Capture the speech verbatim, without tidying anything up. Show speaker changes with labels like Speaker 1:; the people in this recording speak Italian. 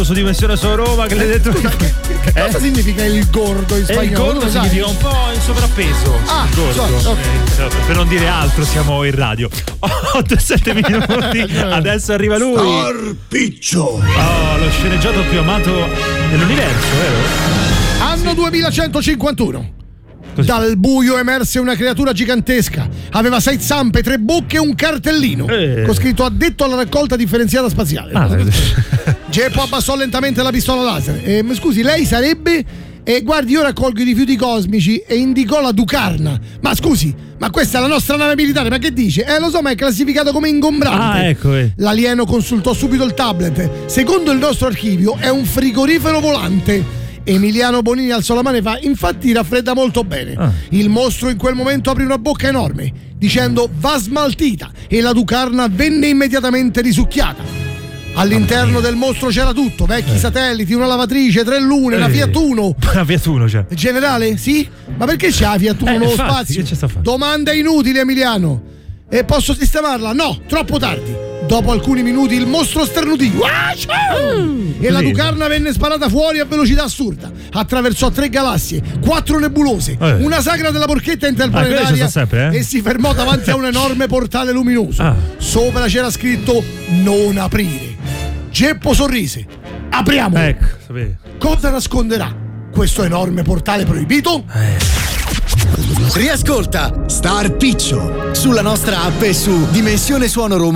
Speaker 1: su Dimensione su Roma che l'hai detto.
Speaker 2: Scusa, che, che
Speaker 1: Eh?
Speaker 2: cosa significa il gordo in
Speaker 1: E
Speaker 2: spagnolo?
Speaker 1: il gordo
Speaker 2: Lo sai?
Speaker 1: significa un po' in sovrappeso.
Speaker 2: Ah,
Speaker 1: il gordo.
Speaker 2: so, ok.
Speaker 1: Eh, per non dire altro, siamo in radio. otto e sette minuti. Adesso arriva lui.
Speaker 3: Scarpiccio.
Speaker 1: Oh, lo sceneggiato più amato dell'universo, vero?
Speaker 2: Anno duemilacentocinquantuno.
Speaker 1: Così.
Speaker 2: Dal buio emerse una creatura gigantesca. Aveva sei zampe, tre bocche e un cartellino
Speaker 1: Eh.
Speaker 2: con scritto addetto alla raccolta differenziata spaziale.
Speaker 1: Ah,
Speaker 2: Geppo abbassò lentamente la pistola laser. Eh, mi scusi, lei sarebbe? E guardi, io raccolgo i rifiuti cosmici, e indicò la Ducarna. Ma scusi, ma questa è la nostra nave militare, ma che dice? Eh, lo so, ma è classificato come ingombrante.
Speaker 1: Ah, ecco. Eh.
Speaker 2: L'alieno consultò subito il tablet. Secondo il nostro archivio è un frigorifero volante. Emiliano Bonini alzò la mano e fa: infatti raffredda molto bene.
Speaker 1: Ah.
Speaker 2: Il mostro in quel momento aprì una bocca enorme dicendo va smaltita, e la Ducarna venne immediatamente risucchiata. All'interno del mostro c'era tutto: vecchi
Speaker 1: eh.
Speaker 2: satelliti, una lavatrice, tre lune, una
Speaker 1: Eh.
Speaker 2: Fiat Uno.
Speaker 1: Una Fiat Uno, cioè.
Speaker 2: Generale? Sì? Ma perché c'è la Fiat Uno
Speaker 1: Eh,
Speaker 2: nello
Speaker 1: infatti,
Speaker 2: spazio?
Speaker 1: che ci sta a fare?
Speaker 2: Domanda inutile, Emiliano. E posso sistemarla? No, troppo tardi. Dopo alcuni minuti il mostro sternutì
Speaker 1: Mm,
Speaker 2: e la
Speaker 1: così.
Speaker 2: Ducarna venne sparata fuori a velocità assurda. Attraversò tre galassie, quattro nebulose,
Speaker 1: Eh.
Speaker 2: una sagra della porchetta
Speaker 1: Ah, quello
Speaker 2: interplanetaria
Speaker 1: ci sta sempre, eh?
Speaker 2: e si fermò davanti a un enorme portale luminoso.
Speaker 1: Ah.
Speaker 2: Sopra c'era scritto non aprire. Geppo sorrise. Apriamo.
Speaker 1: Ecco, sapevi.
Speaker 2: Cosa nasconderà questo enorme portale proibito?
Speaker 4: Riascolta
Speaker 3: Starpiccio.
Speaker 4: sulla nostra app e su Dimensione Suono Roma.